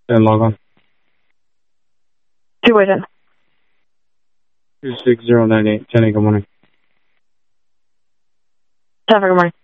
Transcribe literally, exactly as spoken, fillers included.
Then log on. Tuition. two six zero nine eight. Jenny, good morning. Jennifer, good morning.